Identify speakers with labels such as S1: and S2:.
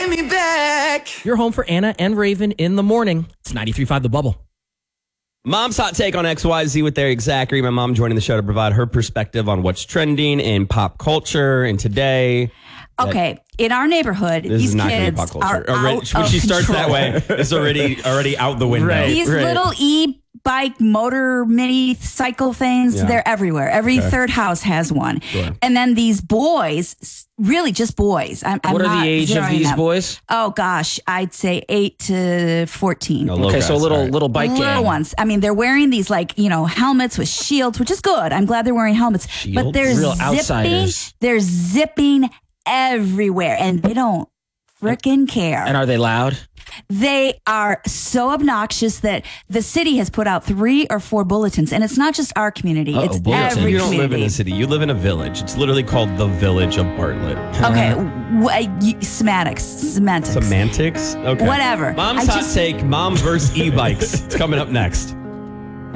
S1: get me back.
S2: Your home for Anna and Raven in the morning. It's 93.5 The Bubble.
S3: Mom's hot take on XYZ with Eric Zachary. My mom joining the show to provide her perspective on what's trending in pop culture and today.
S4: Okay, in our neighborhood,
S3: This
S4: these
S3: is not going to
S4: kids
S3: be pop culture.
S4: are
S3: When
S4: out
S3: she
S4: of
S3: starts
S4: control.
S3: that way, it's already out the window.
S2: Right.
S4: These little e-bike motor mini cycle things,
S3: Yeah.
S4: they're everywhere. Every third house has one.
S3: Sure.
S4: And then these boys, really just boys. I'm
S5: What are
S4: not
S5: the age of
S4: zeroing
S5: these
S4: them.
S5: boys?
S4: Oh gosh, I'd say 8 to 14.
S3: Oh, low
S5: Okay,
S3: guys,
S5: so
S3: all right.
S5: little bike
S4: Little
S5: gang.
S4: ones. I mean, they're wearing these helmets with shields, which is good. I'm glad they're wearing helmets. But
S3: Shields?
S4: they're
S5: Real
S4: zipping.
S5: outsiders.
S4: They're zipping everywhere, and they don't frickin' care.
S5: And are they loud?
S4: They are so obnoxious that the city has put out 3 or 4 bulletins, and it's not just our community;
S5: Uh-oh,
S4: it's
S5: bulletin.
S4: every
S3: You don't live in
S4: community.
S3: a city. You live in a village. It's literally called the Village of Bartlett.
S4: Okay, semantics.
S3: Semantics? Okay.
S4: Whatever.
S3: Mom's hot take, mom versus e-bikes. It's coming up next.